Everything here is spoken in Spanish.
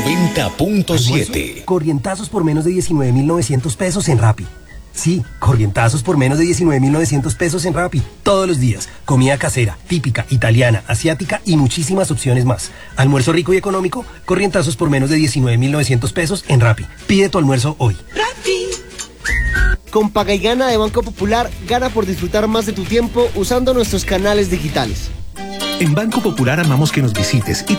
90.7. Corrientazos por menos de 19.900 pesos en Rappi. Sí, corrientazos por menos de 19.900 pesos en Rappi. Todos los días. Comida casera, típica, italiana, asiática y muchísimas opciones más. Almuerzo rico y económico, corrientazos por menos de 19.900 pesos en Rappi. Pide tu almuerzo hoy. ¡Rappi! Con Paga y Gana de Banco Popular, gana por disfrutar más de tu tiempo usando nuestros canales digitales. En Banco Popular amamos que nos visites y